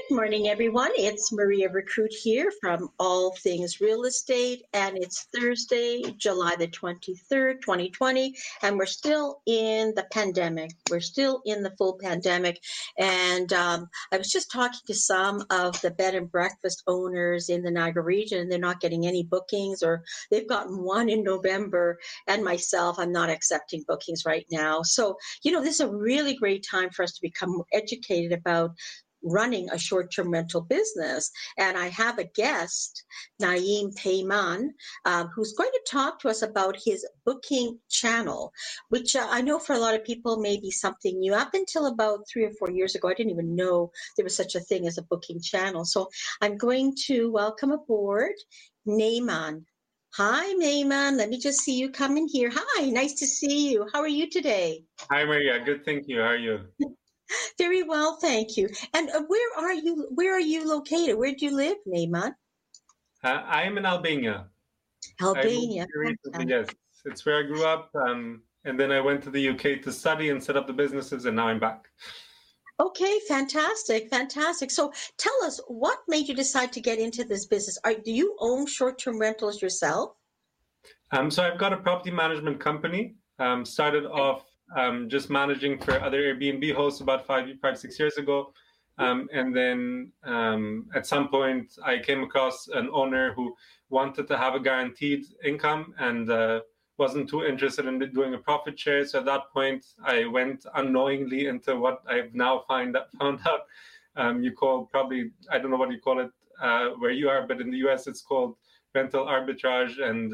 Morning, everyone. It's Maria Recruit here from All Things Real Estate, and it's Thursday, July the 23rd, 2020, and we're still in the pandemic. We're still in the full pandemic, and I was just talking to some of the bed and breakfast owners in the Niagara region, and they're not getting any bookings, or they've gotten one in November, and myself, I'm not accepting bookings right now. So, this is a really great time for us to become more educated about running a short-term rental business. And I have a guest, Naeem Payman, who's going to talk to us about his booking channel, which I know for a lot of people may be something new. Up until about 3 or 4 years ago, I didn't even know there was such a thing as a booking channel. So I'm going to welcome aboard Nayman. Hi, Nayman. Let me just see you come in here. Hi, nice to see you. How are you today? Hi, Maria. Good, thank you. How are you? Very well, thank you. And where are you? Where are you located? Where do you live, Nayman? I am in Albania. Albania. I moved recently, yes. It's where I grew up. And then I went to the UK to study and set up the businesses, and now I'm back. Okay, fantastic, fantastic. So tell us, what made you decide to get into this business? Do you own short-term rentals yourself? So I've got a property management company. Started off just managing for other Airbnb hosts about 6 years ago. And then at some point, I came across an owner who wanted to have a guaranteed income and wasn't too interested in doing a profit share. So at that point, I went unknowingly into what I've now found out. You call probably, I don't know what you call it where you are, but in the US, it's called rental arbitrage and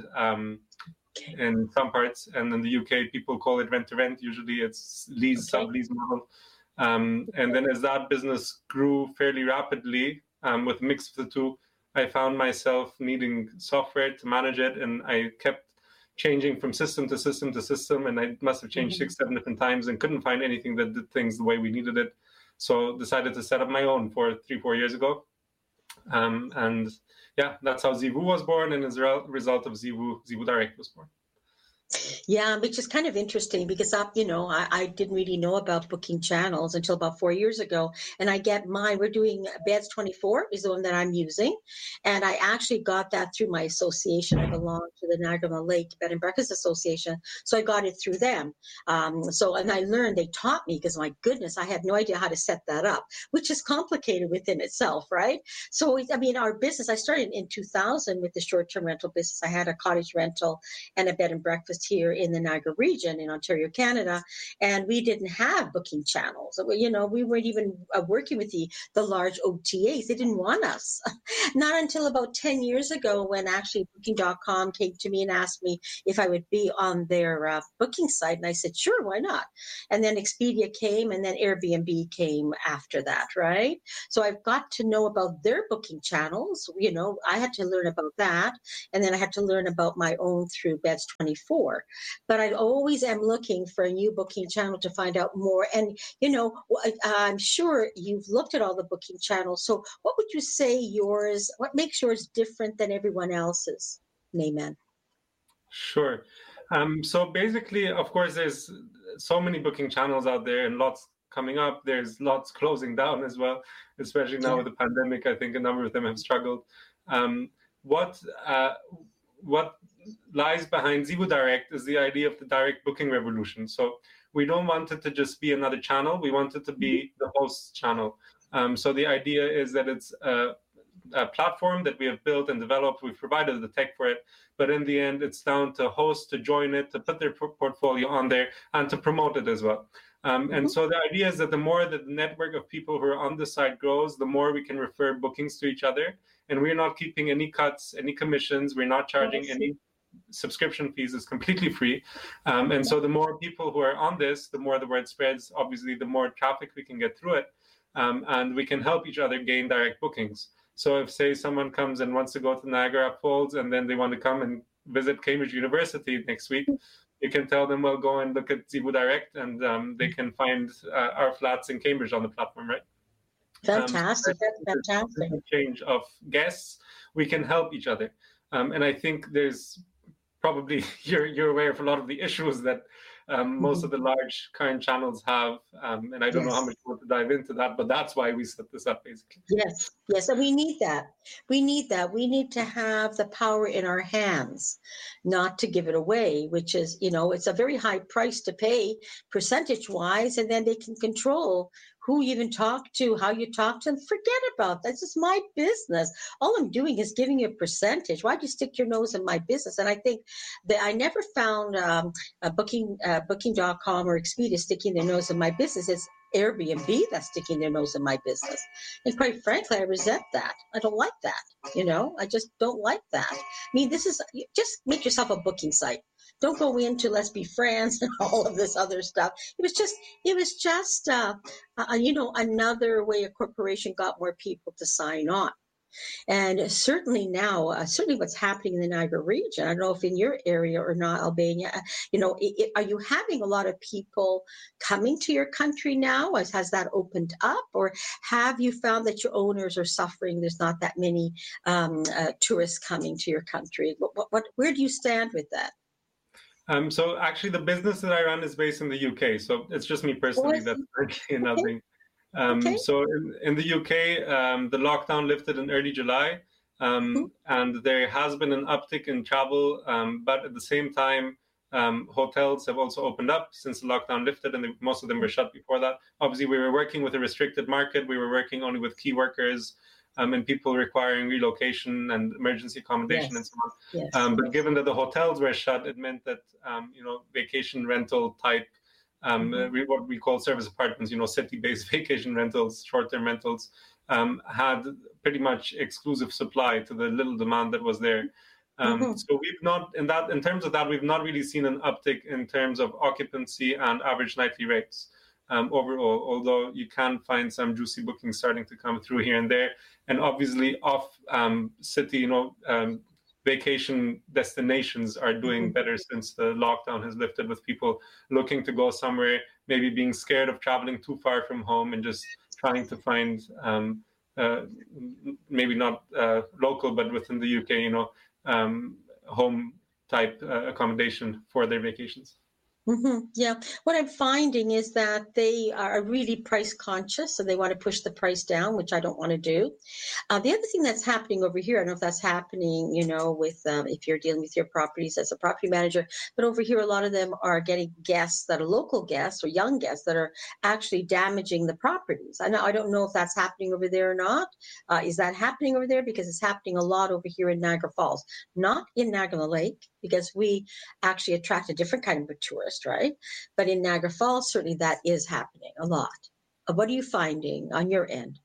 in some parts, and in the UK, people call it rent-to-rent. Usually it's lease, sublease model. And then as that business grew fairly rapidly with a mix of the two, I found myself needing software to manage it, and I kept changing from system to system to system, and I must have changed 6-7 different times and couldn't find anything that did things the way we needed it. So decided to set up my own 3-4 years ago. And yeah, that's how Zivu was born, and as a result of Zivu Direct was born. Yeah, which is kind of interesting because I didn't really know about booking channels until about 4 years ago. And I get mine. We're doing Beds24 is the one that I'm using. And I actually got that through my association. I belong to the Niagara Lake Bed and Breakfast Association. So I got it through them. And I learned, they taught me because my goodness, I had no idea how to set that up, which is complicated within itself, right? So, our business, I started in 2000 with the short-term rental business. I had a cottage rental and a bed and breakfast here in the Niagara region in Ontario, Canada, and we didn't have booking channels. We weren't even working with the large OTAs. They didn't want us. Not until about 10 years ago when actually Booking.com came to me and asked me if I would be on their booking site, and I said, sure, why not? And then Expedia came, and then Airbnb came after that, right? So I've got to know about their booking channels. I had to learn about that, and then I had to learn about my own through Beds24. But I always am looking for a new booking channel to find out more. And, I'm sure you've looked at all the booking channels. So what would you say what makes yours different than everyone else's, Nayman? Sure. So basically, of course, there's so many booking channels out there and lots coming up. There's lots closing down as well, especially now with the pandemic. I think a number of them have struggled. What lies behind Zivu Direct is the idea of the direct booking revolution. So we don't want it to just be another channel. We want it to be the host channel. So the idea is that it's a platform that we have built and developed. We've provided the tech for it. But in the end, it's down to hosts to join it, to put their portfolio on there, and to promote it as well. And so the idea is that the more that the network of people who are on the site grows, the more we can refer bookings to each other. And we're not keeping any cuts, any commissions. We're not charging any subscription fees. It's completely free. And so the more people who are on this, the more the word spreads. Obviously, the more traffic we can get through it. And we can help each other gain direct bookings. So if, say, someone comes and wants to go to Niagara Falls and then they want to come and visit Cambridge University next week, you can tell them, well, go and look at Zivu Direct, and they can find our flats in Cambridge on the platform, right? Fantastic. That's fantastic. Change of guests, we can help each other. And I think there's probably, you're aware of a lot of the issues that most of the large current channels have. And I don't know how Yes. much you want to dive into that, but that's why we set this up, basically. Yes, yes, and we need that. We need that. We need to have the power in our hands, not to give it away, which is, it's a very high price to pay percentage wise, and then they can control who you even talk to, how you talk to them. Forget about that. This is my business. All I'm doing is giving you a percentage. Why'd you stick your nose in my business? And I think that I never found Booking.com or Expedia sticking their nose in my business. It's Airbnb that's sticking their nose in my business. And quite frankly, I resent that. I don't like that. I just don't like that. I mean, just make yourself a booking site. Don't go into let's be friends and all of this other stuff. It was just another way a corporation got more people to sign on. And certainly now, certainly what's happening in the Niagara region, I don't know if in your area or not, Albania, are you having a lot of people coming to your country now? Has that opened up? Or have you found that your owners are suffering? There's not that many tourists coming to your country. Where do you stand with that? So actually, the business that I run is based in the UK. So it's just me personally that's currently in Albania. Okay. So in the UK, the lockdown lifted in early July, and there has been an uptick in travel. But at the same time, hotels have also opened up since the lockdown lifted, and most of them were shut before that. Obviously, we were working with a restricted market. We were working only with key workers and people requiring relocation and emergency accommodation and so on. Yes. But given that the hotels were shut, it meant that vacation rental type. What we call service apartments, city-based vacation rentals, short-term rentals, had pretty much exclusive supply to the little demand that was there. So we've not, in terms of that, we've not really seen an uptick in terms of occupancy and average nightly rates overall, although you can find some juicy bookings starting to come through here and there. And obviously off city, vacation destinations are doing better since the lockdown has lifted, with people looking to go somewhere, maybe being scared of traveling too far from home and just trying to find maybe not local, but within the UK, home type accommodation for their vacations. Yeah, what I'm finding is that they are really price conscious, and they want to push the price down, which I don't want to do. The other thing that's happening over here, I don't know if that's happening, with if you're dealing with your properties as a property manager, but over here, a lot of them are getting guests that are local guests or young guests that are actually damaging the properties. I don't know if that's happening over there or not. Is that happening over there? Because it's happening a lot over here in Niagara Falls, not in Niagara Lake, because we actually attract a different kind of a tourist, right? But in Niagara Falls, certainly that is happening a lot. What are you finding on your end?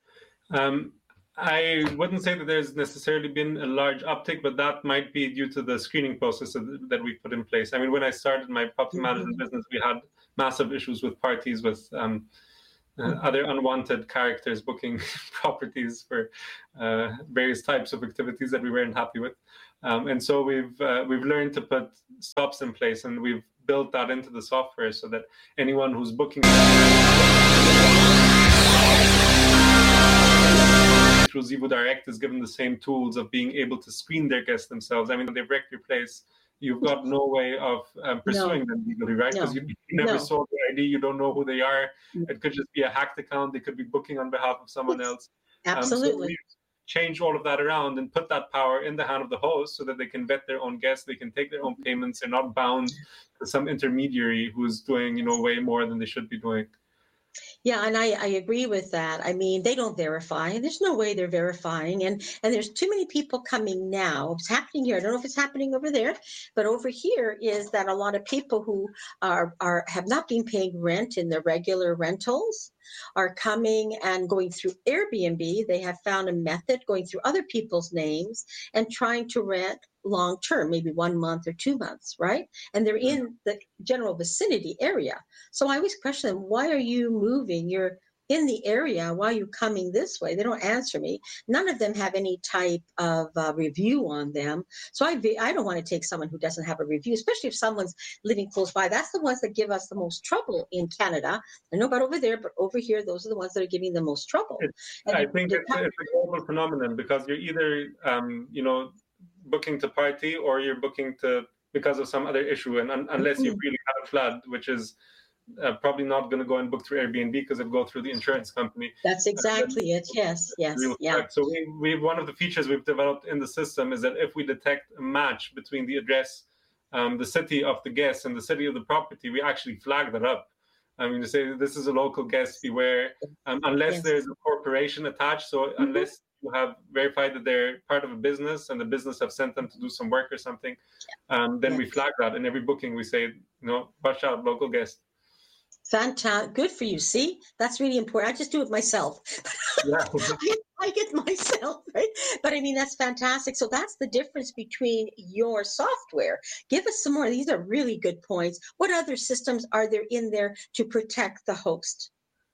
I wouldn't say that there's necessarily been a large uptick, but that might be due to the screening process that we've put in place. I mean, when I started my property management business, we had massive issues with parties, with other unwanted characters booking properties for various types of activities that we weren't happy with. And so we've learned to put stops in place, and we've built that into the software so that anyone who's booking through Zevo Direct is given the same tools of being able to screen their guests themselves. I mean, when they've wrecked your place, you've got no way of pursuing them legally, right? Because you never saw their ID, you don't know who they are. It could just be a hacked account. They could be booking on behalf of someone else. Absolutely. So change all of that around and put that power in the hand of the host so that they can vet their own guests, they can take their own payments. They're not bound to some intermediary who's doing, way more than they should be doing. Yeah, and I agree with that. I mean, they don't verify. There's no way they're verifying. And there's too many people coming now. It's happening here. I don't know if it's happening over there, but over here is that a lot of people who have not been paying rent in their regular rentals are coming and going through Airbnb. They have found a method going through other people's names and trying to rent long term, maybe 1 month or 2 months, right? And they're in the general vicinity area. So I always question them, why are you moving? You're in the area. Why are you coming this way? They don't answer me. None of them have any type of review on them. So I don't want to take someone who doesn't have a review, especially if someone's living close by. That's the ones that give us the most trouble in Canada. I know about over there, but over here, those are the ones that are giving the most trouble. I think it's a global phenomenon, because you're either, booking to party, or you're booking to because of some other issue. And unless you've really had a flood, which is probably not going to go and book through Airbnb because it'll go through the insurance company. That's exactly it. Yes, yeah. So we one of the features we've developed in the system is that if we detect a match between the address, the city of the guest and the city of the property, we actually flag that up. You say this is a local guest, beware, unless there's a corporation attached. So unless you have verified that they're part of a business and the business have sent them to do some work or something, then we flag that. In every booking, we say, watch out, local guest. Fantastic. Good for you. See, that's really important. I just do it myself. Yeah. I get myself, right? But I mean, that's fantastic. So that's the difference between your software. Give us some more. These are really good points. What other systems are there in there to protect the host?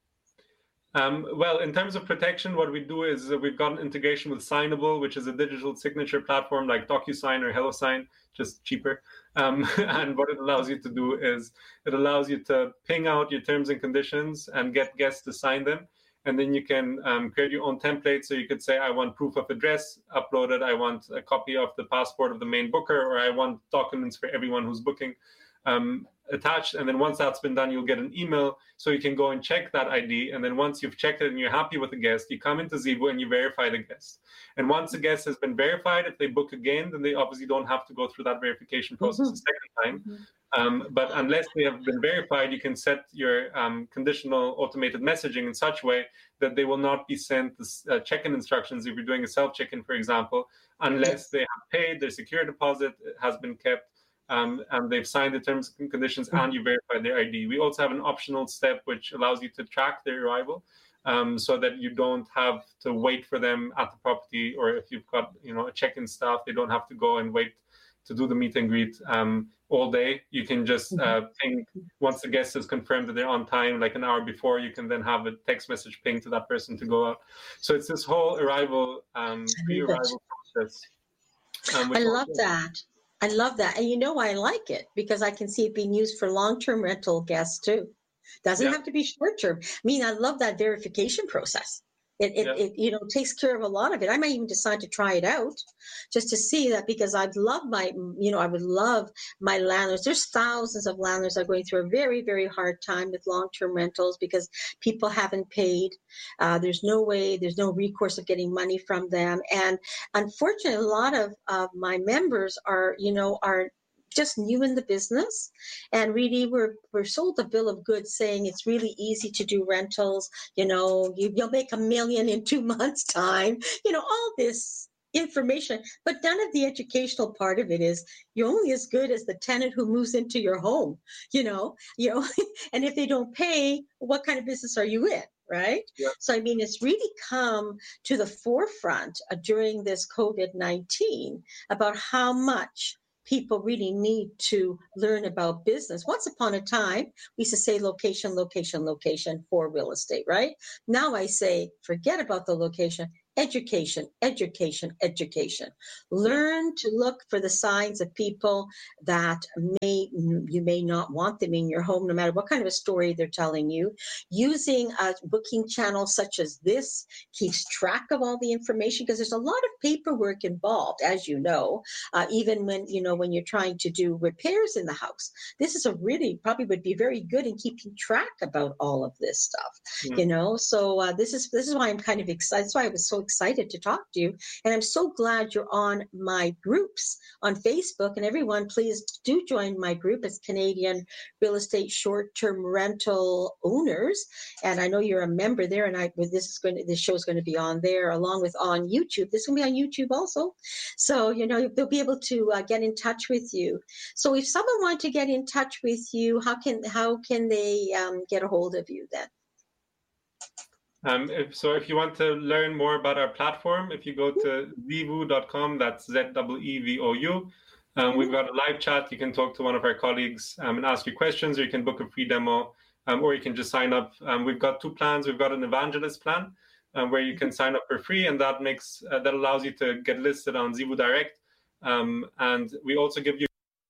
Well, in terms of protection, what we do is we've got an integration with Signable, which is a digital signature platform like DocuSign or HelloSign, just cheaper. And what it allows you to do is it allows you to ping out your terms and conditions and get guests to sign them. And then you can create your own template. So you could say, I want proof of address uploaded. I want a copy of the passport of the main booker, or I want documents for everyone who's booking attached. And then once that's been done, you'll get an email so you can go and check that ID. And then once you've checked it and you're happy with the guest, you come into Zeevou and you verify the guest. And once the guest has been verified, if they book again, then they obviously don't have to go through that verification process a second time. But unless they have been verified, you can set your conditional automated messaging in such a way that they will not be sent the check-in instructions if you're doing a self-check-in, for example, unless they have paid, their secure deposit has been kept, and they've signed the terms and conditions and you verified their ID. We also have an optional step which allows you to track their arrival, so that you don't have to wait for them at the property, or if you've got a check-in staff, they don't have to go and wait to do the meet and greet all day. You can just ping once the guest has confirmed that they're on time, like an hour before. You can then have a text message ping to that person to go out. So it's this whole arrival, pre-arrival process. I love that. I love that. And I like it because I can see it being used for long-term rental guests too. Doesn't have to be short-term. I mean, I love that verification process. It takes care of a lot of it. I might even decide to try it out just to see that, because I would love my landlords. There's thousands of landlords that are going through a very, very hard time with long-term rentals because people haven't paid. There's no recourse of getting money from them. And unfortunately, a lot of my members are just new in the business, and really we're sold a bill of goods saying it's really easy to do rentals. You'll make $1 million in 2 months' time. All this information, but none of the educational part of it is you're only as good as the tenant who moves into your home. And if they don't pay, what kind of business are you in? Right? Yeah. So, I mean, it's really come to the forefront during this COVID-19 about how much people really need to learn about business. Once upon a time, we used to say location, location, location for real estate, right? Now I say, forget about the location. Education, education, education. Learn to look for the signs of people that you may not want them in your home, no matter what kind of a story they're telling you. Using a booking channel such as this keeps track of all the information, because there's a lot of paperwork involved, as you know, even when you're trying to do repairs in the house. This is probably would be very good in keeping track about all of this stuff. So this is why I'm kind of excited. That's why I was so excited to talk to you, and I'm so glad you're on my groups on Facebook. And everyone, please do join my group. It's Canadian Real Estate Short-Term Rental Owners, and I know you're a member there. And this show is going to be on there, along with on YouTube. This is going to be on YouTube also, so they'll be able to get in touch with you. So if someone wants to get in touch with you, how can they get a hold of you then? If you want to learn more about our platform, if you go to zeevou.com, that's ZEEVOU, we've got a live chat. You can talk to one of our colleagues and ask your questions, or you can book a free demo, or you can just sign up. We've got two plans. We've got an evangelist plan where you can sign up for free, and that allows you to get listed on Zeevou Direct. And we also give you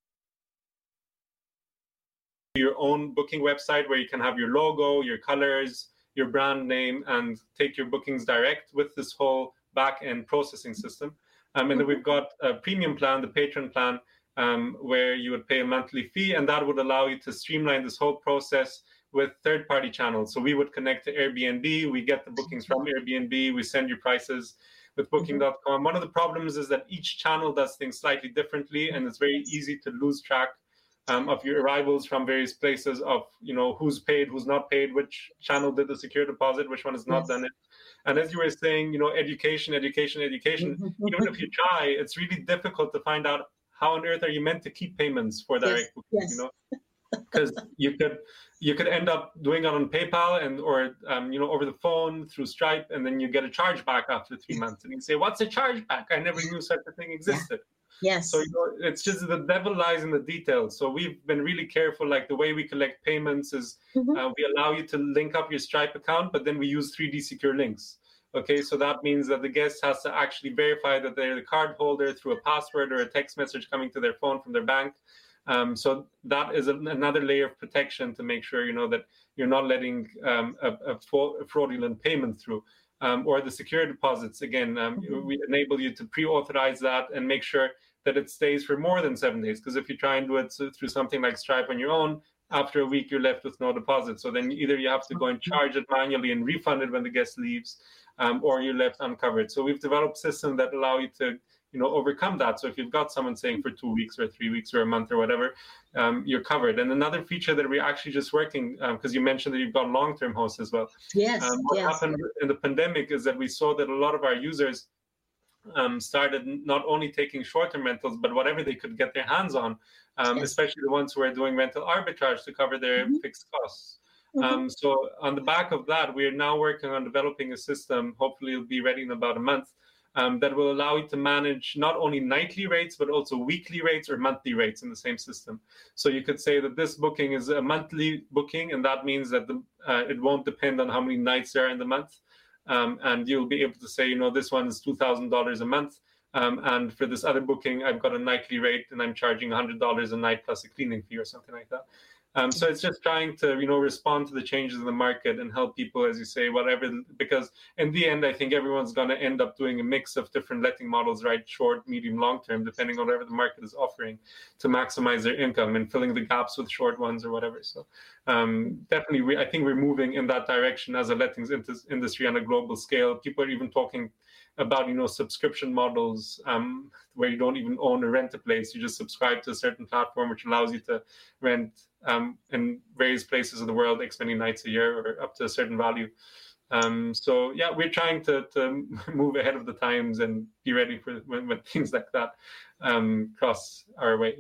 your own booking website where you can have your logo, your colors, your brand name, and take your bookings direct with this whole back-end processing system. And then we've got a premium plan, the patron plan, where you would pay a monthly fee, and that would allow you to streamline this whole process with third-party channels. So we would connect to Airbnb, we get the bookings from Airbnb, we send you prices with Booking.com. One of the problems is that each channel does things slightly differently, and it's very easy to lose track of your arrivals from various places, of who's paid, who's not paid, which channel did the secure deposit, which one has not done it. And as you were saying, education. Even if you try, it's really difficult to find out how on earth are you meant to keep payments for direct booking, because you could end up doing it on PayPal or over the phone through Stripe, and then you get a chargeback after 3 months, and you say, "What's a chargeback? I never knew such a thing existed." Yes. So it's just the devil lies in the details. So we've been really careful. Like the way we collect payments is we allow you to link up your Stripe account, but then we use 3D secure links. Okay, so that means that the guest has to actually verify that they're the card holder through a password or a text message coming to their phone from their bank. So that is another layer of protection to make sure that you're not letting a fraudulent payment through. Or the secure deposits, again, we enable you to pre-authorize that and make sure that it stays for more than 7 days. Because if you try and do it through something like Stripe on your own, after a week you're left with no deposit. So then either you have to go and charge it manually and refund it when the guest leaves, or you're left uncovered. So we've developed systems that allow you to overcome that. So if you've got someone staying for 2 weeks or 3 weeks or a month or whatever, you're covered. And another feature that we're actually just working, because you mentioned that you've got long-term hosts as well. Yes. What happened in the pandemic is that we saw that a lot of our users started not only taking short-term rentals, but whatever they could get their hands on, especially the ones who are doing rental arbitrage to cover their fixed costs. So on the back of that, we are now working on developing a system, hopefully it'll be ready in about a month, that will allow you to manage not only nightly rates, but also weekly rates or monthly rates in the same system. So you could say that this booking is a monthly booking, and that means that it won't depend on how many nights there are in the month. And you'll be able to say, this one is $2,000 a month. And for this other booking, I've got a nightly rate and I'm charging $100 a night plus a cleaning fee or something like that. So it's just trying to, respond to the changes in the market and help people, as you say, whatever, because in the end, I think everyone's going to end up doing a mix of different letting models, right? Short, medium, long term, depending on whatever the market is offering to maximize their income and filling the gaps with short ones or whatever. So definitely, I think we're moving in that direction as a lettings industry on a global scale. People are even talking about, subscription models where you don't even own or rent a place. You just subscribe to a certain platform, which allows you to rent in various places of the world X many nights a year or up to a certain value. So yeah, we're trying to move ahead of the times and be ready for when things like that cross our way.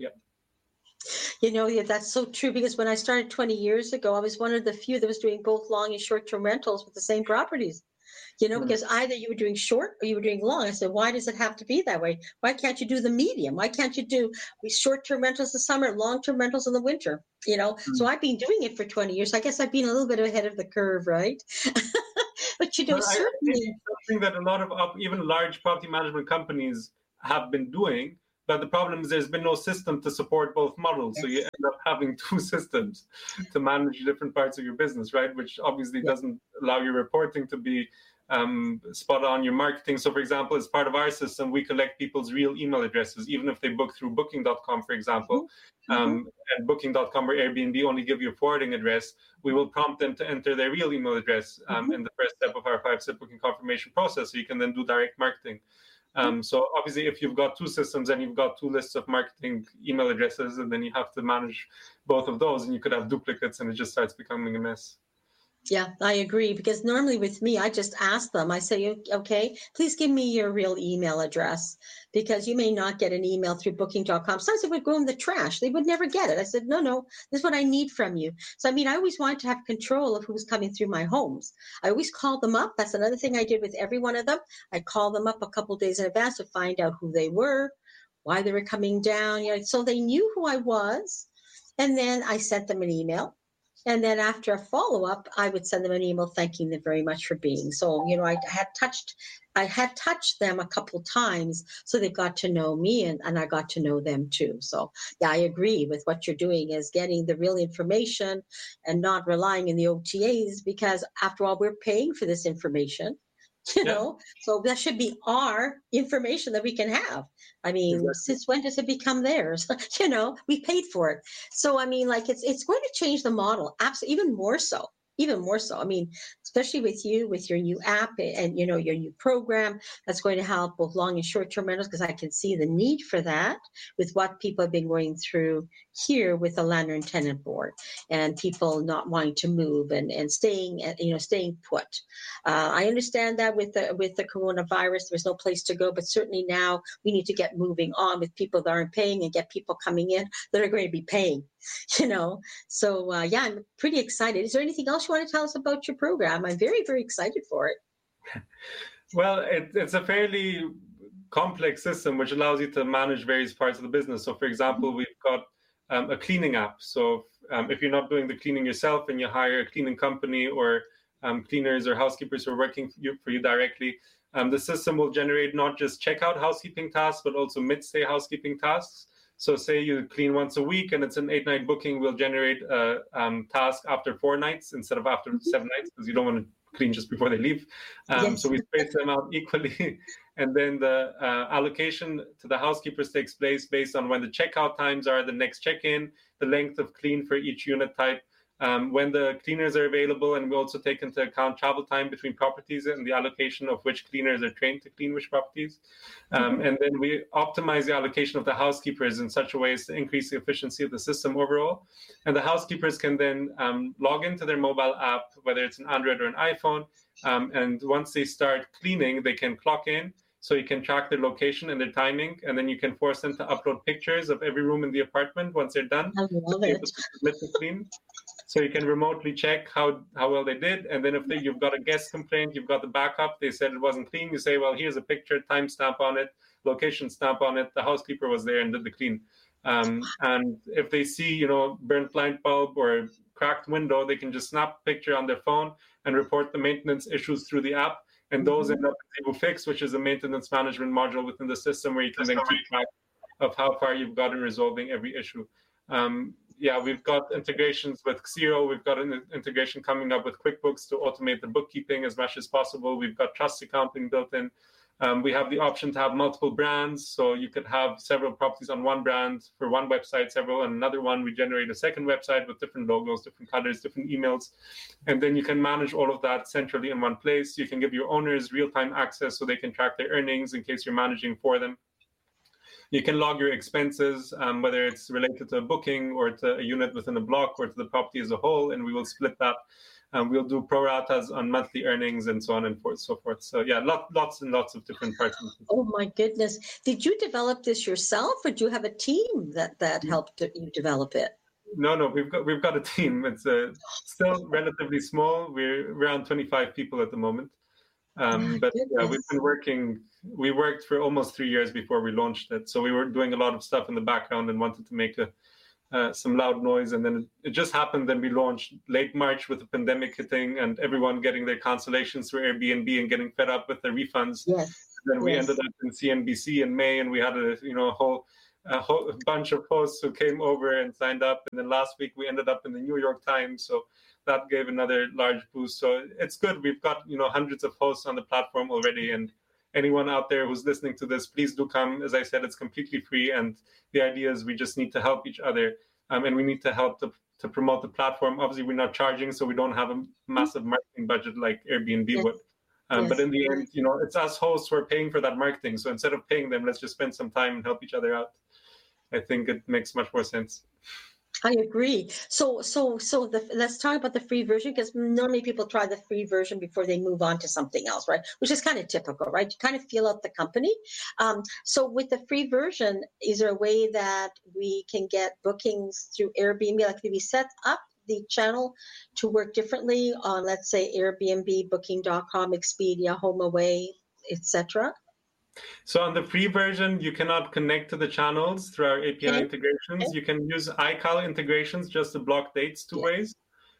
Yeah. That's so true, because when I started 20 years ago, I was one of the few that was doing both long and short-term rentals with the same properties. Because either you were doing short or you were doing long. I said, why does it have to be that way? Why can't you do the medium? Why can't you do short-term rentals in the summer, long-term rentals in the winter? So I've been doing it for 20 years. I guess I've been a little bit ahead of the curve, right? But certainly. I think something that a lot of even large property management companies have been doing. But the problem is there's been no system to support both models. Yes. So you end up having two systems to manage different parts of your business, right? Which obviously doesn't allow your reporting to be spot on, your marketing. So for example, as part of our system, we collect people's real email addresses, even if they book through Booking.com, for example, and Booking.com or Airbnb only give you a forwarding address. We will prompt them to enter their real email address in the first step of our 5-step booking confirmation process. So you can then do direct marketing. So obviously, if you've got two systems and you've got two lists of marketing email addresses, and then you have to manage both of those, and you could have duplicates, and it just starts becoming a mess. Yeah, I agree, because normally with me, I just ask them, I say, okay, please give me your real email address, because you may not get an email through Booking.com. Sometimes it would go in the trash. They would never get it. I said, no, this is what I need from you. So, I always wanted to have control of who's coming through my homes. I always called them up. That's another thing I did with every one of them. I called them up a couple of days in advance to find out who they were, why they were coming down, so they knew who I was. And then I sent them an email. And then after a follow-up, I would send them an email thanking them very much for being. So, I had touched them a couple times, so they got to know me and I got to know them too. So yeah, I agree with what you're doing, is getting the real information and not relying on the OTAs, because after all, we're paying for this information. So that should be our information that we can have. I mean, Exactly. since when does it become theirs? We paid for it. So I mean, like it's going to change the model, absolutely, even more so. I mean, especially with you, with your new app and your new program, that's going to help both long and short-term rentals, because I can see the need for that with what people have been going through here with the landlord and tenant board, and people not wanting to move and staying put. I understand that with the coronavirus, there's no place to go, but certainly now we need to get moving on with people that aren't paying and get people coming in that are going to be paying. So yeah, I'm pretty excited. Is there anything else you want to tell us about your program? I'm very, very excited for it. Well, it's a fairly complex system which allows you to manage various parts of the business. So, for example, we've got a cleaning app. So if you're not doing the cleaning yourself and you hire a cleaning company or cleaners or housekeepers who are working for you directly, the system will generate not just checkout housekeeping tasks, but also mid-stay housekeeping tasks. So say you clean once a week and it's an 8-night booking, we'll generate a task after 4 nights instead of after 7 nights, because you don't want to clean just before they leave. Yes. So we space them out equally. And then the allocation to the housekeepers takes place based on when the checkout times are, the next check-in, the length of clean for each unit type, when the cleaners are available, and we also take into account travel time between properties and the allocation of which cleaners are trained to clean which properties. And then we optimize the allocation of the housekeepers in such a way as to increase the efficiency of the system overall. And the housekeepers can then log into their mobile app, whether it's an Android or an iPhone. And once they start cleaning, they can clock in. So you can track their location and their timing, and then you can force them to upload pictures of every room in the apartment once they're done. I love it. Submit to clean. So you can remotely check how well they did. And then if you've got a guest complaint, you've got the backup, they said it wasn't clean, you say, well, here's a picture, timestamp on it, location stamp on it, the housekeeper was there and did the clean. And if they see, burnt light bulb or cracked window, they can just snap a picture on their phone and report the maintenance issues through the app. And those end up in ZivuFix, which is a maintenance management module within the system where you can then keep track of how far you've got in resolving every issue. We've got integrations with Xero. We've got an integration coming up with QuickBooks to automate the bookkeeping as much as possible. We've got trust accounting built in. We have the option to have multiple brands. So you could have several properties on one brand for one website, several on another one. We generate a second website with different logos, different colors, different emails. And then you can manage all of that centrally in one place. You can give your owners real-time access so they can track their earnings in case you're managing for them. You can log your expenses, whether it's related to a booking or to a unit within a block or to the property as a whole, and we will split that. We'll do proratas on monthly earnings and so on and so forth. So yeah, lots and lots of different parts. Oh my goodness. Did you develop this yourself, or do you have a team that helped you develop it? No, we've got a team. It's still relatively small. We're around 25 people at the moment. But we've been working. We worked for almost 3 years before we launched it. So we were doing a lot of stuff in the background and wanted to make some loud noise. And then it just happened. Then we launched late March with the pandemic hitting and everyone getting their cancellations through Airbnb and getting fed up with their refunds. Yes. And then we ended up in CNBC in May, and we had a whole bunch of hosts who came over and signed up. And then last week we ended up in the New York Times. So that gave another large boost. So it's good. We've got hundreds of hosts on the platform already, and anyone out there who's listening to this, please do come. As I said, it's completely free, and the idea is we just need to help each other, and we need to help to promote the platform. Obviously, we're not charging, so we don't have a massive marketing budget like Airbnb would. But in the end, it's us hosts who are paying for that marketing. So instead of paying them, let's just spend some time and help each other out. I think it makes much more sense. I agree. So let's talk about the free version, because normally people try the free version before they move on to something else, right? Which is kind of typical, right? You kind of feel out the company. So with the free version, is there a way that we can get bookings through Airbnb? Like, can we set up the channel to work differently on, let's say, Airbnb, Booking.com, Expedia, HomeAway, etc.? So on the free version, you cannot connect to the channels through our API integrations. You can use iCal integrations just to block dates two ways.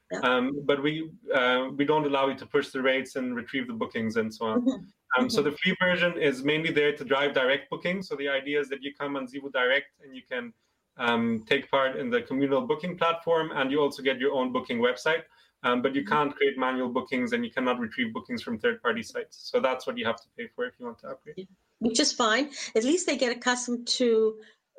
But we don't allow you to push the rates and retrieve the bookings and so on. So the free version is mainly there to drive direct booking. So the idea is that you come on Zivu Direct and you can take part in the communal booking platform, and you also get your own booking website. but you can't create manual bookings and you cannot retrieve bookings from third-party sites. So that's what you have to pay for if you want to upgrade. Which is fine. At least they get accustomed to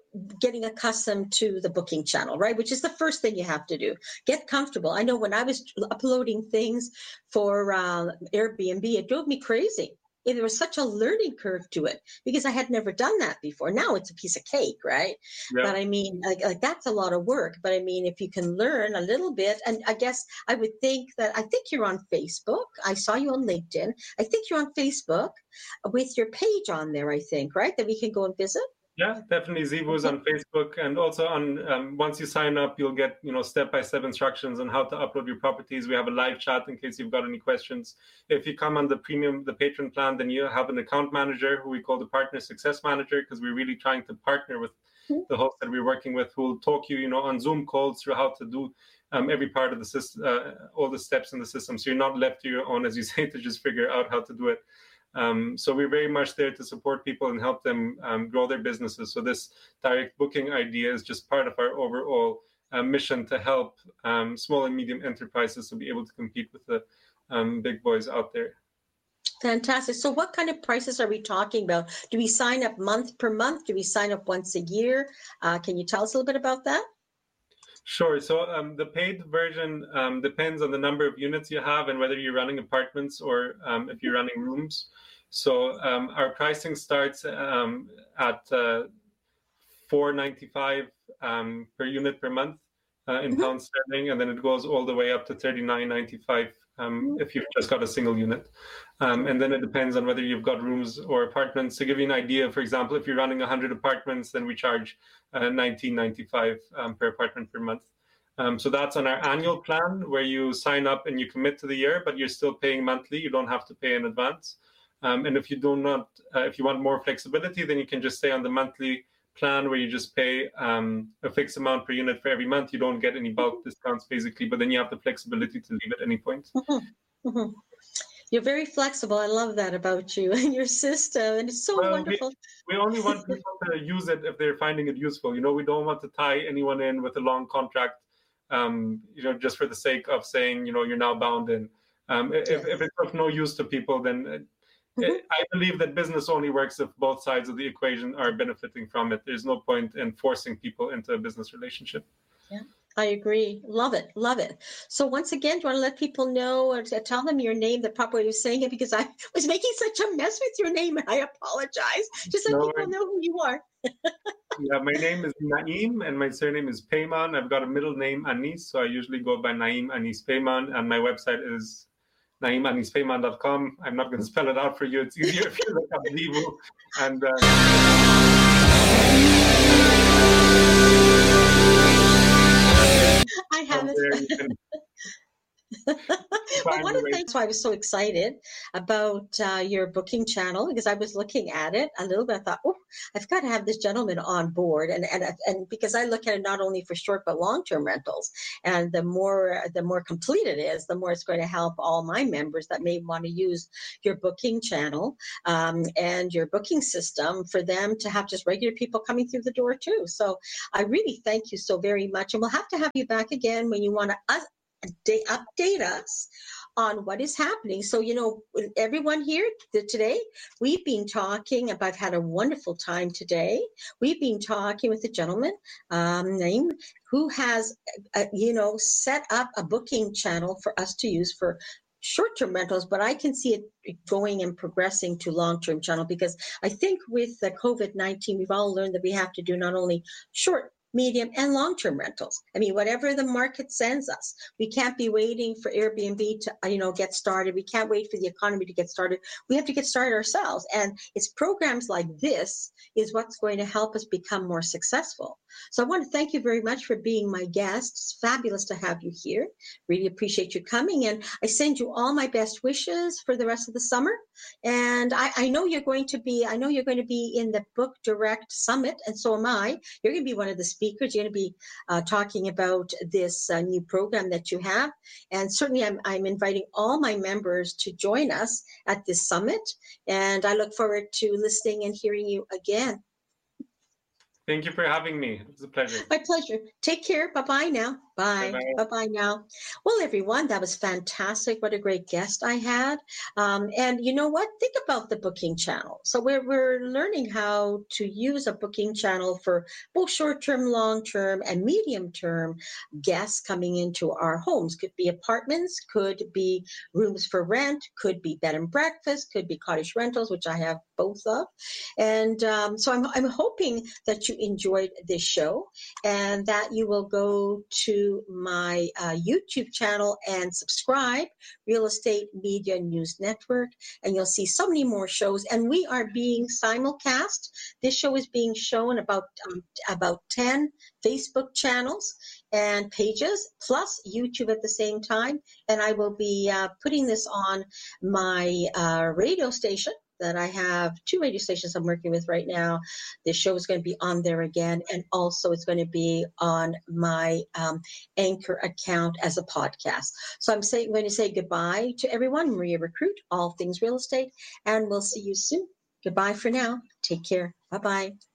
the booking channel, right? Which is the first thing you have to do. Get comfortable. I know when I was uploading things for Airbnb, it drove me crazy. There was such a learning curve to it because I had never done that before. Now it's a piece of cake, right? Yeah. But I mean, like that's a lot of work. But I mean, if you can learn a little bit, and I guess I would think you're on Facebook. I saw you on LinkedIn. I think you're on Facebook with your page on there, I think, right? That we can go and visit. Yeah, definitely. Zevo is on Facebook, and also on once you sign up, you'll get step-by-step instructions on how to upload your properties. We have a live chat in case you've got any questions. If you come on the patron plan, then you have an account manager who we call the partner success manager, because we're really trying to partner with the host that we're working with, who will talk you, on Zoom calls through how to do every part of the system, all the steps in the system, so you're not left to your own, as you say, to just figure out how to do it. So we're very much there to support people and help them grow their businesses. So this direct booking idea is just part of our overall mission to help small and medium enterprises to be able to compete with the big boys out there. Fantastic. So what kind of prices are we talking about? Do we sign up month per month? Do we sign up once a year? Can you tell us a little bit about that? Sure. So the paid version depends on the number of units you have and whether you're running apartments or if you're running rooms. So our pricing starts at $4.95 per unit per month in pounds sterling, and then it goes all the way up to $39.95 if you've just got a single unit. And then it depends on whether you've got rooms or apartments. To give you an idea, for example, if you're running 100 apartments, then we charge $19.95 per apartment per month. So that's on our annual plan, where you sign up and you commit to the year, but you're still paying monthly. You don't have to pay in advance. And if you if you want more flexibility, then you can just stay on the monthly plan, where you just pay a fixed amount per unit for every month. You don't get any bulk discounts, basically, but then you have the flexibility to leave at any point. You're very flexible. I love that about you and your system, and it's so wonderful. We only want people to use it if they're finding it useful. We don't want to tie anyone in with a long contract, just for the sake of saying, you're now bound in. If it's of no use to people, then I believe that business only works if both sides of the equation are benefiting from it. There's no point in forcing people into a business relationship. Yeah, I agree. Love it. Love it. So once again, do you want to let people know or tell them your name, the proper way of saying it? Because I was making such a mess with your name, and I apologize. Just so people know who you are. Yeah, my name is Naeem, and my surname is Peyman. I've got a middle name, Anis, so I usually go by Naeem Anis Peyman, and my website is naeemanispeyman.com. I'm not going to spell it out for you. It's easier if you look up Zevo. And I have it. Well, one of the things why I was so excited about your booking channel, because I was looking at it a little bit, I thought, oh, I've got to have this gentleman on board, and because I look at it not only for short but long-term rentals, and the more complete it is, the more it's going to help all my members that may want to use your booking channel and your booking system, for them to have just regular people coming through the door too. So I really thank you so very much, and we'll have to have you back again when you want to update us on what is happening. So, everyone here today, we've been talking about, I've had a wonderful time today. We've been talking with a gentleman, Naeem, who has, set up a booking channel for us to use for short-term rentals, but I can see it going and progressing to long-term channel, because I think with the COVID-19, we've all learned that we have to do not only short, medium, and long-term rentals. I mean, whatever the market sends us, we can't be waiting for Airbnb to, get started. We can't wait for the economy to get started. We have to get started ourselves. And it's programs like this is what's going to help us become more successful. So I want to thank you very much for being my guest. It's fabulous to have you here. Really appreciate you coming. And I send you all my best wishes for the rest of the summer. And I know you're going to be in the Book Direct Summit, and so am I. You're going to be one of the speakers. You're going to be talking about this new program that you have. And certainly I'm inviting all my members to join us at this summit. And I look forward to listening and hearing you again. Thank you for having me. It was a pleasure. My pleasure. Take care. Bye-bye now. Bye. Bye. Bye-bye. Bye-bye now. Well, everyone, that was fantastic. What a great guest I had. And you know what? Think about the booking channel. So we're learning how to use a booking channel for both short-term, long-term, and medium-term guests coming into our homes. Could be apartments, could be rooms for rent, could be bed and breakfast, could be cottage rentals, which I have both of. And so I'm hoping that you enjoyed this show and that you will go to my YouTube channel and subscribe, Real Estate Media News Network, and you'll see so many more shows. And we are being simulcast. This show is being shown about 10 Facebook channels and pages, plus YouTube at the same time. And I will be putting this on my radio station. That I have 2 radio stations I'm working with right now. This show is going to be on there again, and also it's going to be on my Anchor account as a podcast. So I'm going to say goodbye to everyone. Maria Recruit, all things real estate, and we'll see you soon. Goodbye for now. Take care. Bye-bye.